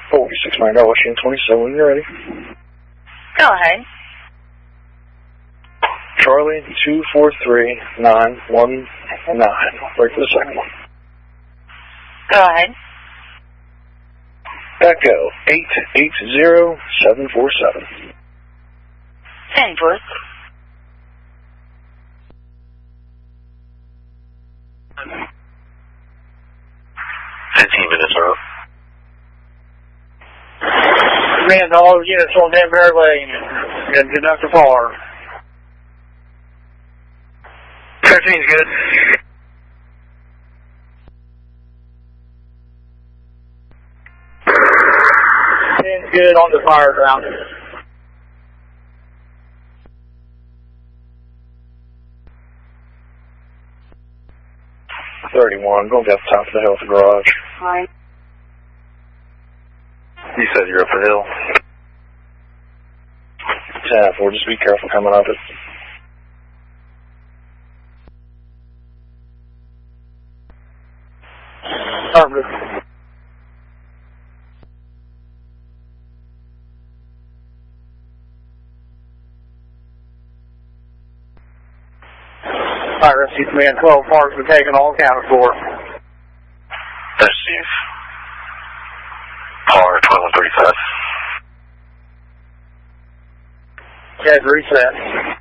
46 Mile Washington 27, when you're ready. Go ahead. Charlie 243919. Wait for the second one. Go ahead. Echo 880747. Send, Bruce. Minutes out. Command all units on Danbury Lane and Dr. Farr. 13's good. 10's good on the fire ground. 31, going down the top of the hill at the garage. Hi. You said you're up the hill. 10-4, just be careful coming up it. Affirmative. Fire Rescue Command 12 cars been taken, all accounted for. That's Steve. Par 1235. Okay, reset.